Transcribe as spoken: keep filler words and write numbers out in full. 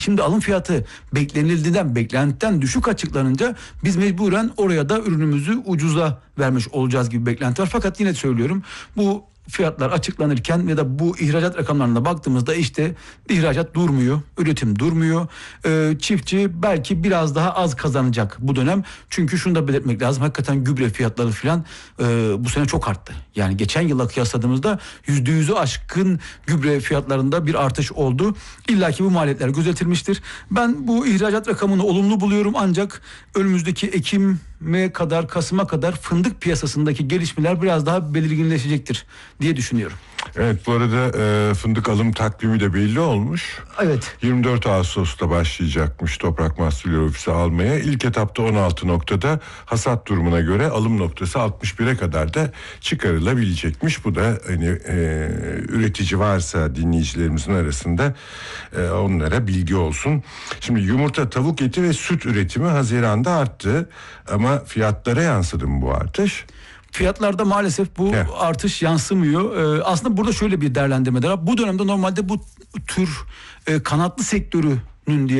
Şimdi alım fiyatı beklenildiğinden, beklentiden düşük açıklanınca biz mecburen oraya da ürünümüzü ucuza vermiş olacağız gibi beklenti var. Fakat yine söylüyorum, bu fiyatlar açıklanırken ya da bu ihracat rakamlarına baktığımızda işte ihracat durmuyor, üretim durmuyor. Ee, çiftçi belki biraz daha az kazanacak bu dönem. Çünkü şunu da belirtmek lazım. Hakikaten gübre fiyatları falan e, bu sene çok arttı. Yani geçen yılla kıyasladığımızda yüzde yüzü aşkın gübre fiyatlarında bir artış oldu. İlla ki bu maliyetler gözetilmiştir. Ben bu ihracat rakamını olumlu buluyorum, ancak önümüzdeki Ekim'e kadar, Kasım'a kadar fındık piyasasındaki gelişmeler biraz daha belirginleşecektir diye düşünüyorum. Evet, bu arada e, fındık alım takvimi de belli olmuş. Evet. yirmi dört Ağustos'ta başlayacakmış Toprak Mahsulleri Ofisi almaya. İlk etapta on altı noktada, hasat durumuna göre alım noktası altmış bire kadar da çıkarılabilecekmiş. Bu da hani e, üretici varsa dinleyicilerimizin arasında e, onlara bilgi olsun. Şimdi yumurta, tavuk eti ve süt üretimi Haziran'da arttı ama fiyatlara yansıdı mı bu artış? Fiyatlarda maalesef bu Evet. artış yansımıyor. Ee, aslında burada şöyle bir değerlendirme de var. Bu dönemde normalde bu tür e, kanatlı sektörünün diye